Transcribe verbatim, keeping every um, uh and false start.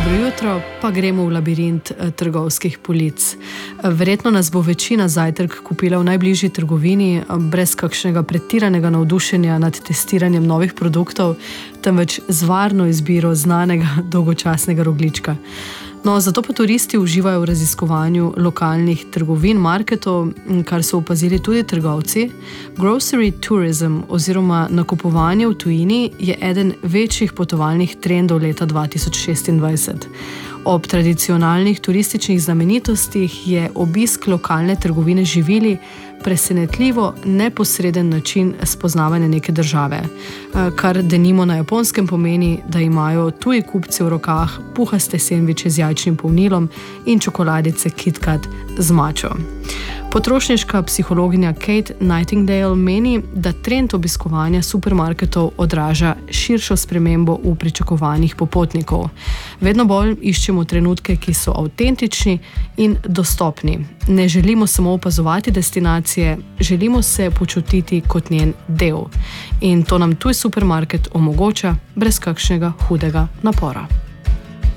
dobro jutro, pa gremo v labirint trgovskih polic. Verjetno nas bo večina zajtrk kupila v najbližji trgovini, brez kakšnega pretiranega navdušenja nad testiranjem novih produktov, temveč z varno izbiro znanega dolgočasnega rogljička. No, zato pa turisti uživajo v raziskovanju lokalnih trgovin, marketov, kar so opazili tudi trgovci. Grocery tourism oziroma nakupovanje v tujini je eden večjih potovalnih trendov leta dva tisoč šestindvajset. Ob tradicionalnih turističnih znamenitostih je obisk lokalne trgovine z živili presenetljivo neposreden način spoznavanja neke države, kar denimo na Japonskem pomeni, da imajo tuji kupci v rokah puhaste sendviče z jajčnim polnilom in čokoladice KitKat z mačo. Potrošniška psihologinja Kate Nightingale meni, da trend obiskovanja supermarketov odraža širšo spremembo v pričakovanjih popotnikov. Vedno bolj iščemo trenutke, ki so avtentični in dostopni. Ne želimo samo opazovati destinacije, želimo se počutiti kot njen del. In to nam tuj supermarket omogoča brez kakšnega hudega napora.